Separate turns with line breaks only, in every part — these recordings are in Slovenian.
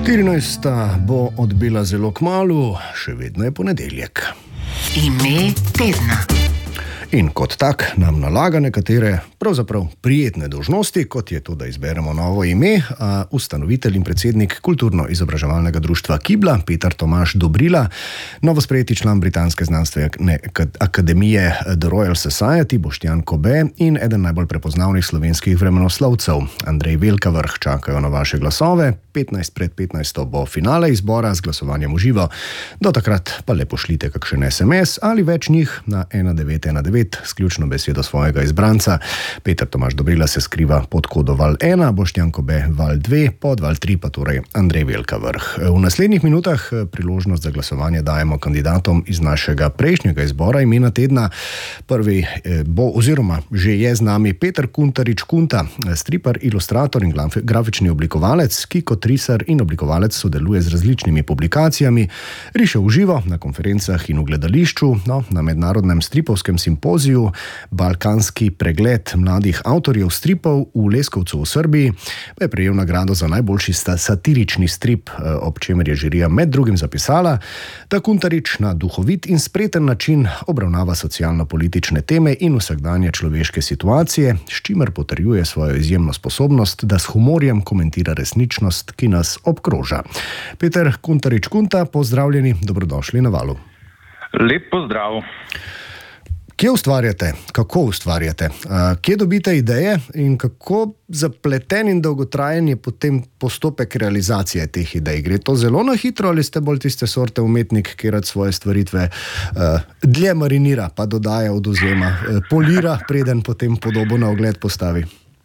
14. bo odbila zelo kmalu, še vedno je ponedeljek.
Ime tedna.
In kot tak nam nalaga nekatere pravzaprav prijetne dolžnosti, kot je to, da izberemo novo ime. Ustanovitelj in predsednik Kulturno-izobraževalnega društva Kibla, Peter Tomaž Dobrila, novosprejeti član Britanske znanstvene akademije The Royal Society, Boštjan Kobe in eden najbolj prepoznavnih slovenskih vremenoslovcev, Andrej Velkavrh, čakajo na vaše glasove. 15 pred 15 bo finale izbora z glasovanjem v živo. Do takrat pa le pošljite kakšen SMS ali več njih na 1919 s ključno besedo svojega izbranca. Peter Tomaž Dobrila se skriva pod kodo val 1, Boštjan Kobe val 2, pod val 3 pa torej Andrej Velkavrh. V naslednjih minutah priložnost za glasovanje dajemo kandidatom iz našega prejšnjega izbora imena tedna. Prvi bo oziroma že je z nami Peter Kuntarič Kunta, stripar, ilustrator in grafični oblikovalec, ki kot risar in oblikovalec sodeluje z različnimi publikacijami, riše v živo na konferencah in v gledališču, na mednarodnem stripovskem simpoziju Balkanski pregled mladih avtorjev stripov v Leskovcu v Srbiji, pa je prejel nagrado za najboljši satirični strip, ob čemer je žirija med drugim zapisala, da Kuntarič na duhovit in spreten način obravnava socialno-politične teme in vsakdanje človeške situacije, s čimer potrjuje svojo izjemno sposobnost, da s humorjem komentira resničnost, ki nas obkroža. Peter Kuntarič Kunta, pozdravljeni, dobrodošli na Valu.
Lep pozdrav.
Kje ustvarjate? Kako ustvarjate? Kje dobite ideje in kako zapleten in dolgotrajen je potem postopek realizacije teh idej? Gre to zelo na hitro ali ste bolj tiste sorte umetnik, ki rad svoje stvaritve dlje marinira, pa dodaja, odvzema, polira, preden potem podobo na ogled postavi?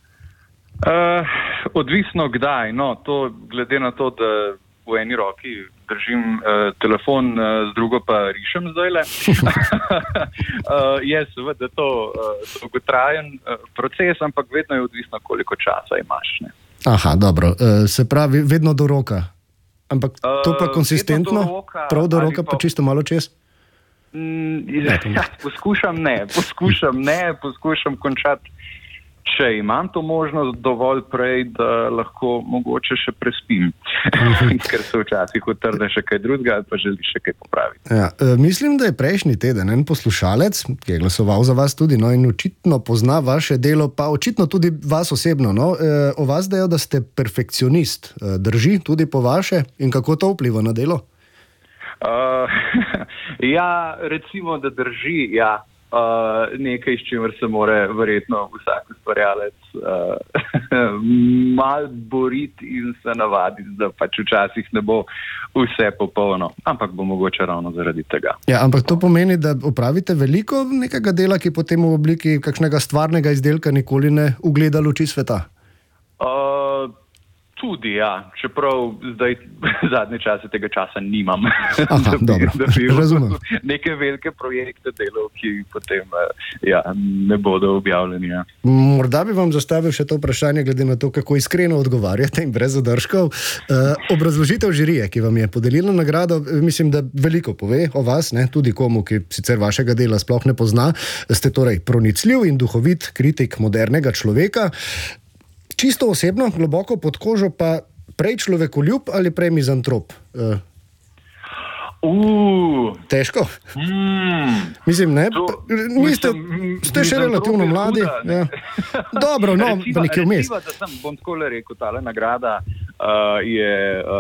Odvisno kdaj. To glede na to, da v eni roki držim telefon, z drugo pa rišem zdajle. Je seveda to dolgotrajen proces, ampak vedno je odvisno, koliko časa imaš. Ne?
Aha, dobro. Se pravi, vedno do roka. Ampak to pa konsistentno? Prav do roka, pa čisto malo čez?
Poskušam končati, če imam to možnost dovolj prej, da lahko mogoče še prespim, ker se včasih utrne še kaj drugega ali pa želi še kaj popraviti.
Ja, mislim, da je prejšnji teden en poslušalec, ki je glasoval za vas tudi, in očitno pozna vaše delo, pa očitno tudi vas osebno, o vas dejal, da ste perfekcionist. Drži tudi po vaše in kako to vpliva na delo?
Ja, recimo, da drži, ja. Nekaj, s čimer se more verjetno vsak ustvarjalec malo boriti in se navaditi, da pač včasih ne bo vse popolno, ampak bo mogoče ravno zaradi tega.
Ja, ampak to pomeni, da opravite veliko nekega dela, ki potem v obliki kakšnega stvarnega izdelka nikoli ne ugleda luči sveta?
Tudi, ja. Čeprav zdaj zadnje čase tega časa nimam.
Aha, dobro. Razumem.
Neke velike projekte delov, ki potem ne bodo objavljeni. Ja.
Morda bi vam zastavil še to vprašanje, glede na to, kako iskreno odgovarjate in brez zadržkov. Obrazložitev žirije, ki vam je podelila nagrado, mislim, da veliko pove o vas, tudi komu, ki sicer vašega dela sploh ne pozna. Ste torej pronicljiv in duhovit kritik modernega človeka. Čisto osebno, globoko pod kožo, pa prej človekoljub ali prej mizantrop? Težko? Mislim, ne? Ste še relativno mladi. Ja. Dobro, pa nekaj vmes.
Bom tako le rekel, tale nagrada je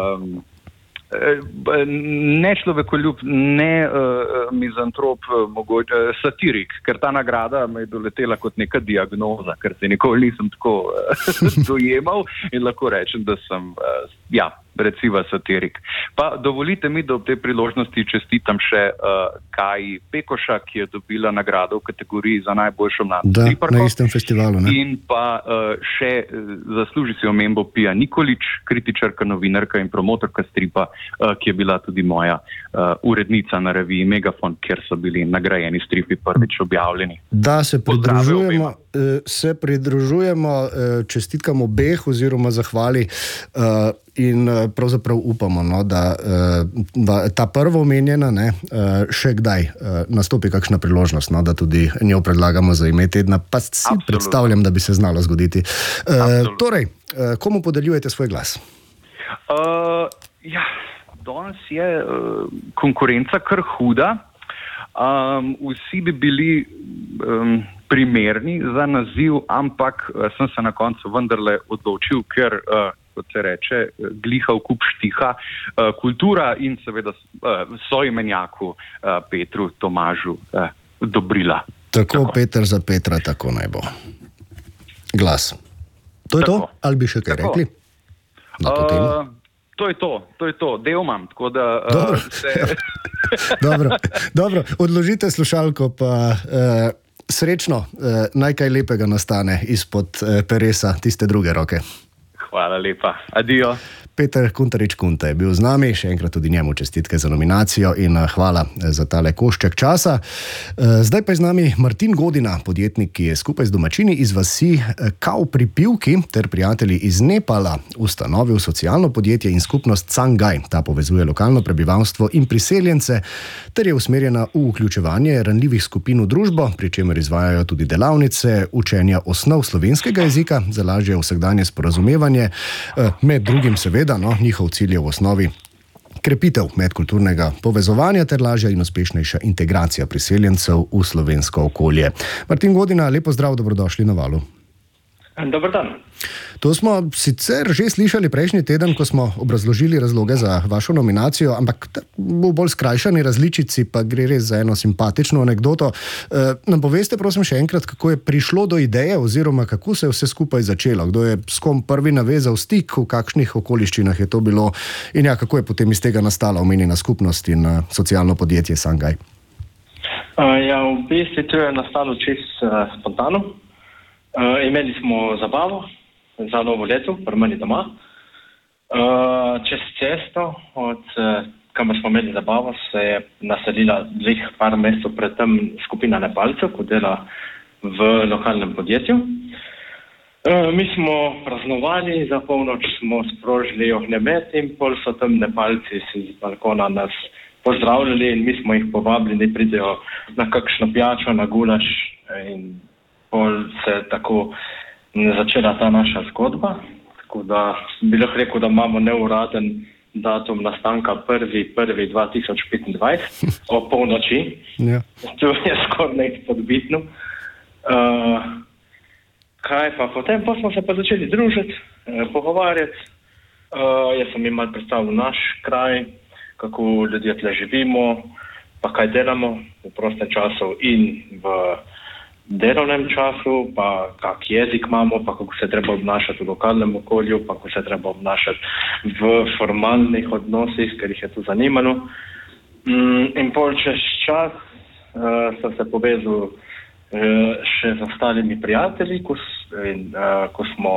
ne človekoljub, ne mizantrop, mogoče satirik, ker ta nagrada me je doletela kot neka diagnoza, ker se nikoli nisem tako dojemal in lahko rečem, da sem reciva satirik. Pa dovolite mi, da ob tej priložnosti čestitam še Kaji Pekoša, ki je dobila nagrado v kategoriji za najboljšo mlado striparko.
Na istem festivalu, ne?
In pa še zasluži si omembo Pija Nikolič, kritičarka, novinarka in promotorka stripa, ki je bila tudi moja urednica na reviji Megafon, kjer so bili nagrajeni stripi prvič objavljeni.
Da, se pridružujemo čestitkam obeh oziroma zahvali in pravzaprav upamo, da ta prvo omenjena še kdaj nastopi kakšna priložnost, da tudi njo predlagamo za ime tedna, pa si predstavljam, da bi se znalo zgoditi. Torej, komu podeljujete svoj glas?
Danes je konkurenca kar huda. Vsi bi bili primerni za naziv, ampak sem se na koncu vendarle odločil, ker, kot se reče, gliha v kup štiha, kultura in seveda soimenjaku Petru Tomažu Dobrila.
Tako, Peter za Petra, tako naj bo. Glas. To je tako. To? Ali bi še kaj tako rekli?
To je to. Del imam, tako da
Dobro, odložite slušalko, pa srečno, naj kaj lepega nastane izpod peresa tiste druge roke.
Hvala lepa. Adijo.
Peter Kuntarič-Kunta je bil z nami, še enkrat tudi njemu čestitke za nominacijo in hvala za tale košček časa. Zdaj pa je z nami Martin Godina, podjetnik, ki je skupaj z domačini iz vasi Kao pri Pivki ter prijatelji iz Nepala ustanovil socialno podjetje in skupnost Cangaj. Ta povezuje lokalno prebivalstvo in priseljence ter je usmerjena v vključevanje ranljivih skupin v družbo, pri čemer izvajajo tudi delavnice učenja osnov slovenskega jezika za lažje vsakdanje sporazumevanje, med drugim seveda. Njihov cilj je v osnovi krepitev medkulturnega povezovanja ter lažja in uspešnejša integracija priseljencev v slovensko okolje. Martin Godina, lepo zdrav, dobrodošli na Valu.
Dobar dan.
To smo sicer že slišali prejšnji teden, ko smo obrazložili razloge za vašo nominacijo, ampak v bolj skrajšani različici pa gre res za eno simpatično anekdoto. Nam poveste, prosim, še enkrat, kako je prišlo do ideje oziroma kako se je vse skupaj začelo? Kdo je s kom prvi navezal stik, v kakšnih okoliščinah je to bilo in kako je potem iz tega nastala omenjena skupnost in socialno podjetje Cangaj?
V bistvu to je nastalo čisto spontano. Imeli smo zabavo za novo leto, pri meni doma. Čez cesto, od kamor smo imeli zabavo, se je naselila par mesecev predtem skupina Nepalcev, ki dela v lokalnem podjetju. Mi smo praznovali, za polnoč smo sprožili ognjemet in pol so tam Nepalci z balkona nas pozdravljali in mi smo jih povabili, da pridejo na kakšno pijačo, na gulaš in pol se je tako začela ta naša zgodba, tako da bi lahko rekel, da imamo neuraden datum nastanka 1.1.2025 o polnoči. Ja. To je skoraj nekaj podbitno. Kaj pa potem? Pa smo se pa začeli družiti, pogovarjati. Jaz sem imel predstavil naš kraj, kako ljudje tle živimo, pa kaj delamo v prostem času in v delovnem času, pa kak jezik imamo, pa kako se treba obnašati v lokalnem okolju, pa kako se treba obnašati v formalnih odnosih, ker jih je to zanimalo. In pol čez čas sem se povezal še z ostalimi prijatelji, ko smo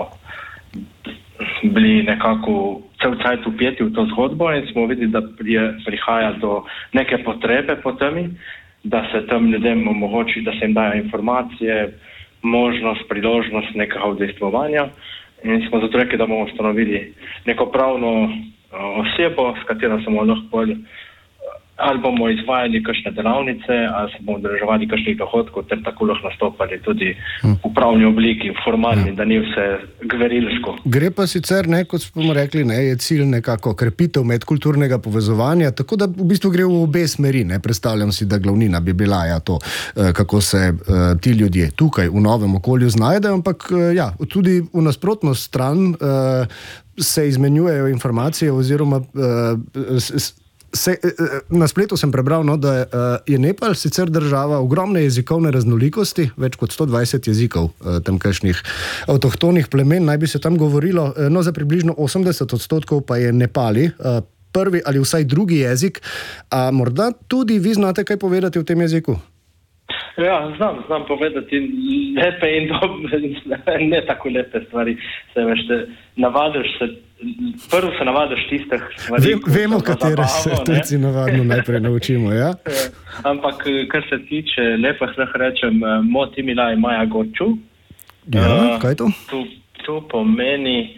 bili nekako cel cajt upjeti v to zgodbo in smo videli, da prihaja do neke potrebe po temi, da se tam ljudem omogoči, da se jim dajo informacije, možnost, priložnost nekega udejstvovanja. In smo zato rekli, da bomo ustanovili neko pravno osebo, s katero smo lahko ali bomo izvajali kakšne delavnice, ali se bomo udeleževali kakšnih dohodkov, ter tako lahko nastopali tudi v pravni obliki, v formalni, da ni vse gverilsko.
Gre pa sicer, kot smo rekli, je cilj nekako krepitev medkulturnega povezovanja, tako da v bistvu gre v obe smeri. Predstavljam si, da glavnina bi bila to, kako se ti ljudje tukaj v novem okolju znajdejo, ampak tudi v nasprotno stran se izmenjujejo informacije oziroma na spletu sem prebral, da je Nepal sicer država ogromne jezikovne raznolikosti, več kot 120 jezikov tamkajšnjih avtohtonih plemen, naj bi se tam govorilo, za približno 80% pa je Nepali prvi ali vsaj drugi jezik. A morda tudi vi znate kaj povedati o tem jeziku?
Ja, znam povedati lepe in dobre, ne tako lepe stvari. Prvo se navadiš tistih stvari.
Vemo, katere se tujci navadno najprej naučimo, ja?
Ampak, kar se tiče lepih, lahko rečem, moti milaj maja gorču.
Ja, kaj je to?
To pomeni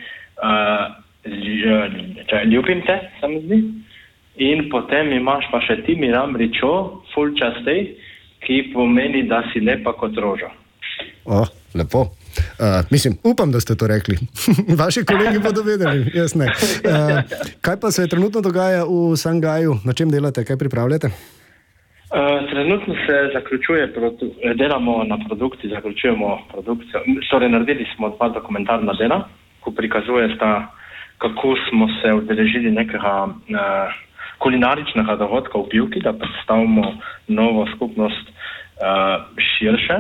ljubim te, se mi zdi. In potem imaš pa še ti miram ričo, ful častej, ki pomeni, da si lepa kot roža.
Lepo. Mislim, upam, da ste to rekli. Vaši kolegi bodo vedeli, jaz ne. Kaj pa se trenutno dogaja v Sangaju? Na čem delate, kaj pripravljate?
Trenutno se delamo na produkciji, zaključujemo produkcijo. Torej, naredili smo 2 dokumentarna dela, ko prikazujeta, kako smo se udeležili nekega kulinaričnega dogodka v Pivki, da predstavimo novo skupnost širše.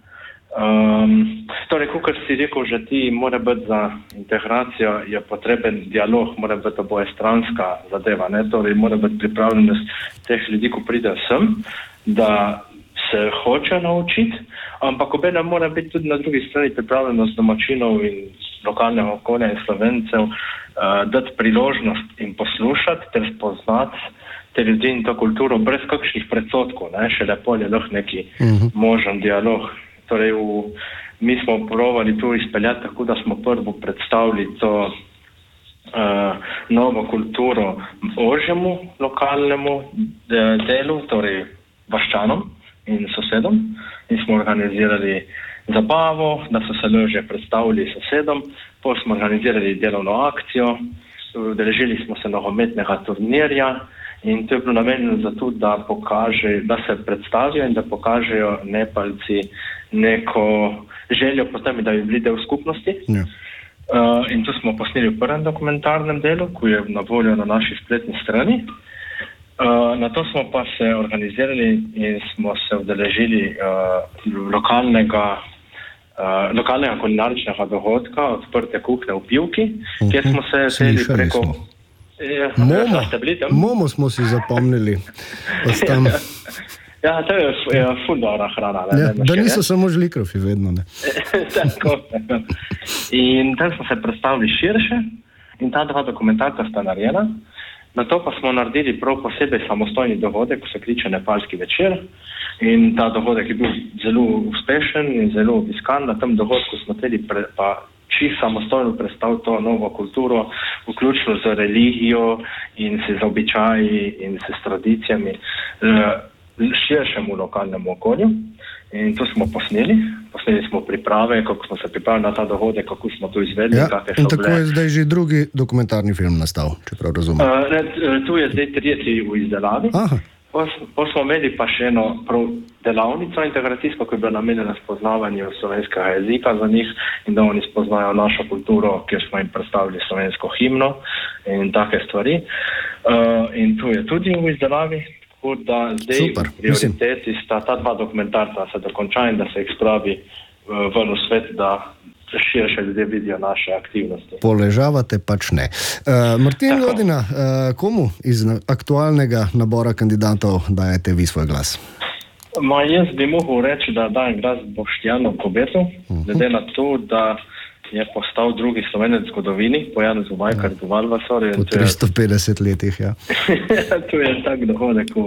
Torej, kakor si rekel, že ti mora biti za integracijo, je potreben dialog, mora biti obojestranska zadeva, ne? Torej, mora biti pripravljenost teh ljudi, ko pridejo sem, da se hoče naučiti, ampak obena mora biti tudi na drugi strani pripravljenost domačinov in lokalnega okolja in Slovencev, dati priložnost in poslušati ter spoznati te ljudi in to kulturo brez kakšnih predsodkov, ne? Še lepo je lahko neki možen dialog. Torej, mi smo provali tu izpeljati tako, da smo prvo predstavili to novo kulturo ožjemu lokalnemu delu, torej vaščanom in sosedom, in smo organizirali zabavo, da so se lažje predstavili sosedom, potem smo organizirali delovno akcijo, udeležili smo se nogometnega turnirja in to je bilo namenjeno za to, da se predstavijo in da pokažejo Nepalci neko željo po tem, da bi bili del skupnosti.
Ja.
In tu smo posneli v prvem dokumentarnem delu, ki je na voljo na naši spletni strani. Na to smo pa se organizirali in smo se udeležili lokalnega kulinaričnega dogodka, odprte kuhne v Pivki, kjer smo se seli preko...
Momo smo si zapomnili.
Ja, to je ful dobra hrana.
Da niso samo žlikrofi vedno, ne.
Tako. In tam smo se predstavili širše in ta 2 dokumentarca sta narejena. Na to pa smo naredili prav posebej samostojni dogodek, ko se kliče Nepalski večer. In ta dogodek je bil zelo uspešen in zelo obiskan. Na tem dogodku smo tudi čisto samostojno predstavili to novo kulturo, vključno z religijo in z običaji in s tradicijami širšemu lokalnemu okolju. In to smo posneli. Posneli smo priprave, kako smo se pripravili na ta dogodek, kako smo to izvedli.
Ja, in tako je zdaj že drugi dokumentarni film nastal, čeprav razumem.
Tu je zdaj 3. v izdelavi. Potem smo imeli pa še eno delavnico integracijsko, ki je bila namenjena spoznavanju slovenskega jezika za njih in da oni spoznajo našo kulturo, kjer smo jim predstavili slovensko himno in take stvari. In tu je tudi v izdelavi. Da zdaj prioriteti sta ta 2 dokumentarca, se dokonča in da se jih spravi ven v svet, da širše ljudje vidijo naše aktivnosti.
Poležavate pač ne. Martin Godina, komu iz aktualnega nabora kandidatov dajete vi svoj glas?
Jaz bi mogel reči, da dajem glas Boštjanu Kobetu, glede na to, da je postal drugi Slovenec v zgodovini, po Janezu Vajkardu Valvasorju.
Po 350 letih, ja.
To je tak dohodek, ko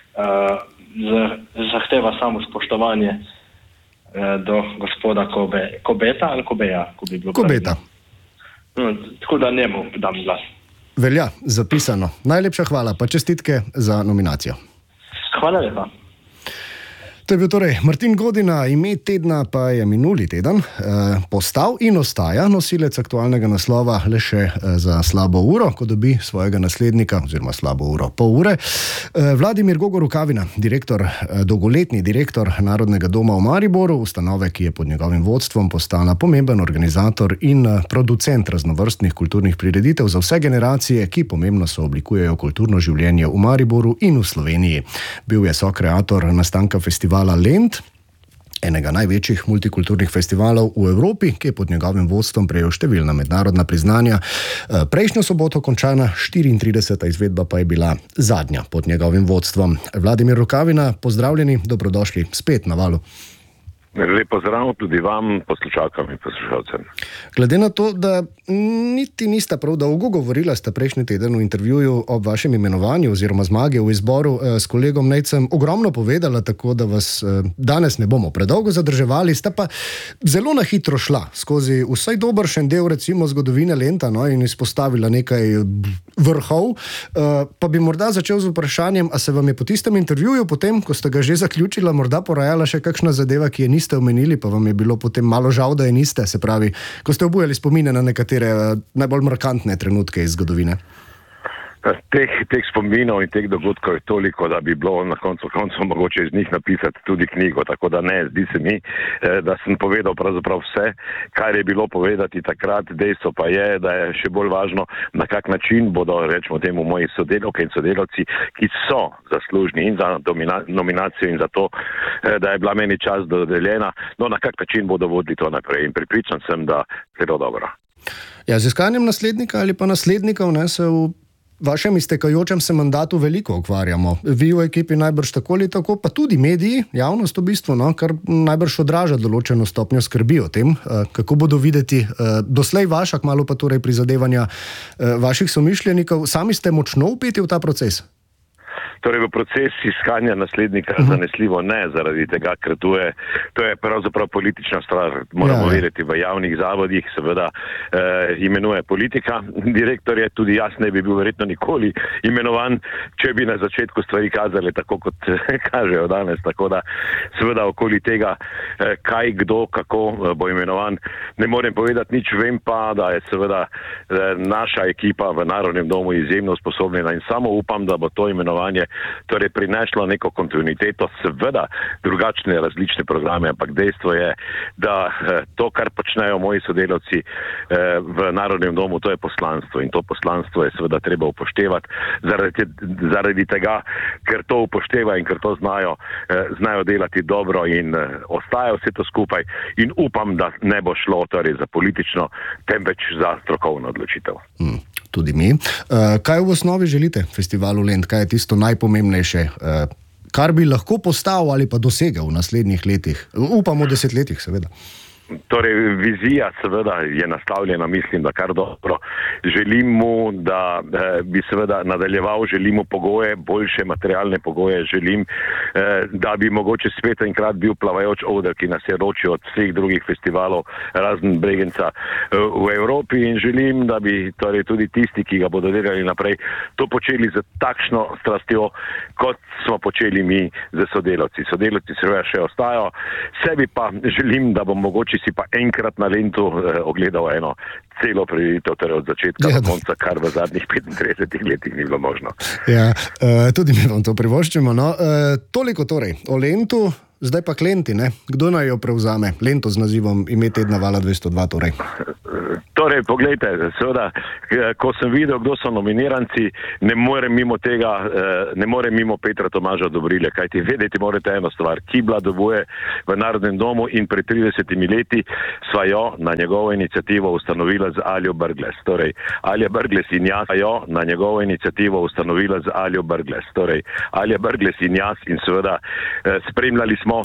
zahteva samo spoštovanje do gospoda Kobeta ali Kobeja?
Kobeta.
Tako da njemu dam glas.
Velja, zapisano. Najlepša hvala, pa čestitke za nominacijo.
Hvala lepa.
To je bil torej Martin Godina, ime tedna pa je minuli teden postal in ostaja nosilec aktualnega naslova le še za slabo uro, ko dobi svojega naslednika, oziroma slabo uro, pol ure. Vladimir Gogor Rukavina, dolgoletni direktor Narodnega doma v Mariboru, ustanove, ki je pod njegovim vodstvom postala pomemben organizator in producent raznovrstnih kulturnih prireditev za vse generacije, ki pomembno sooblikujejo kulturno življenje v Mariboru in v Sloveniji. Bil je sokreator nastanka festivala Lent, enega največjih multikulturnih festivalov v Evropi, ki je pod njegovim vodstvom prejel številna mednarodna priznanja. Prejšnjo soboto končana 34. izvedba pa je bila zadnja pod njegovim vodstvom. Vladimir Rukavina, pozdravljeni, dobrodošli spet na Valu.
Lep pozdrav tudi vam, poslušalkam in poslušalcem.
Glede na to, da niti nista prav dolgo govorila, sta prejšnji teden v intervjuju ob vašem imenovanju oziroma zmage v izboru s kolegom Nejcem ogromno povedala, tako da vas danes ne bomo predolgo zadrževali, sta pa zelo na hitro šla skozi vsaj dobršen del recimo zgodovine Lenta, in izpostavila nekaj vrhov. Pa bi morda začel z vprašanjem, a se vam je po tistem intervjuju, potem, ko ste ga že zaključila, morda porajala še kakšna zadeva, ki je niste omenili, pa vam je bilo potem malo žal, da je niste, se pravi, ko ste obujali spomine na nekatere najbolj markantne trenutke iz zgodovine?
Teh spominov in teh dogodkov je toliko, da bi bilo na koncu mogoče iz njih napisati tudi knjigo, tako da ne, zdi se mi, da sem povedal pravzaprav vse, kar je bilo povedati takrat. Dejstvo pa je, da je še bolj važno, na kak način bodo, rečemo temu, moji sodelavke in sodelavci, ki so zaslužni in za nominacijo in za to, da je bila meni čas dodeljena, no na kak način bodo vodili to naprej in pripričan sem, da zelo dobro.
Ja, z iskanjem naslednika ali pa naslednikov, ne, se v vašem iztekajočem se mandatu veliko ukvarjamo. Vi v ekipi najbrž tako ali tako, pa tudi mediji, javnost v bistvu, no, kar najbrž odraža določeno stopnjo skrbi o tem, kako bodo videti doslej vaša, kmalu pa torej prizadevanja vaših somišljenikov. Sami ste močno vpeti v ta proces?
Torej v proces iskanja naslednika zanesljivo ne, zaradi tega, ker to je pravzaprav politična stvar. Moramo verjeti v javnih zavodih, seveda imenuje politika. Direktor je tudi jaz ne bi bil verjetno nikoli imenovan, če bi na začetku stvari kazali tako, kot kažejo danes. Tako da seveda okoli tega, kaj, kdo, kako bo imenovan, ne morem povedati nič. Vem pa, da je seveda naša ekipa v Narodnem domu izjemno usposobljena in samo upam, da bo to imenovanje torej prineslo neko kontinuiteto, seveda drugačne različne programe, ampak dejstvo je, da to, kar počnejo moji sodelavci v Narodnem domu, to je poslanstvo in to poslanstvo je seveda treba upoštevati zaradi tega, ker to upošteva in ker to znajo delati dobro in ostaja vse to skupaj in upam, da ne bo šlo torej za politično, temveč za strokovno odločitev.
Tudi mi. Kaj v osnovi želite festivalu Lent? Kaj je tisto najpomembnejše, kar bi lahko postal ali pa dosegel v naslednjih letih? Upamo 10 letih, seveda.
Torej, vizija seveda je nastavljena, mislim, da kar dobro. Želim mu, da bi seveda nadaljeval, želim mu pogoje, boljše materialne pogoje, želim, da bi mogoče spet enkrat bil plavajoč oder, ki nas je ročil od vseh drugih festivalov, razen Bregenca v Evropi in želim, da bi torej tudi tisti, ki ga bodo delali naprej, to počeli z takšno strastjo, kot smo počeli mi z sodelavci. Sodelavci seveda še ostajajo, sebi pa želim, da bom mogoče si pa enkrat na Lentu ogledal eno celo prireditev, torej od začetka do konca, kar v zadnjih 35 letih ni bilo možno.
Ja, tudi mi vam to privoščimo. No. Toliko torej o Lentu, zdaj pa k Lenti, ne? Kdo naj jo prevzame? Lento z nazivom Ime tedna Vala 202 torej.
Torej, poglejte, seveda, ko sem videl, kdo so nominiranci, ne morem mimo tega, ne morem mimo Petra Tomaža Dobrile, kajti vedeti morate eno stvar, Kibla dobuje v Narodnem domu in pred 30 leti sva jo na njegovo inicijativo ustanovila z Aljo Brglez. Torej, Alja Brglez in jaz jo na njegovo inicijativo ustanovila z Aljo Brglez. Torej, Alja Brglez in jaz in seveda spremljali smo